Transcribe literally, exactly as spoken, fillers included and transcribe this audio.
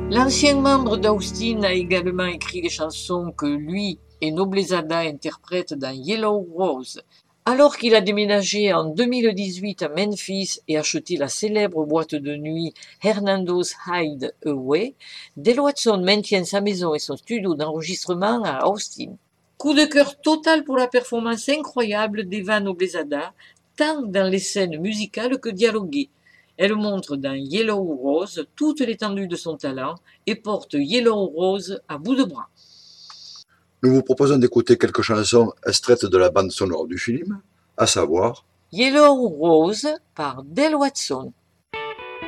L'ancien membre d'Austin a également écrit les chansons que lui et Noblezada interprètent dans Yellow Rose. Alors qu'il a déménagé en deux mille dix-huit à Memphis et acheté la célèbre boîte de nuit Hernando's Hideaway, Del Watson maintient sa maison et son studio d'enregistrement à Austin. Coup de cœur total pour la performance incroyable d'Eva Noblezada, tant dans les scènes musicales que dialoguées. Elle montre dans Yellow Rose toute l'étendue de son talent et porte Yellow Rose à bout de bras. Nous vous proposons d'écouter quelques chansons extraites de la bande sonore du film, à savoir Yellow Rose par Del Watson.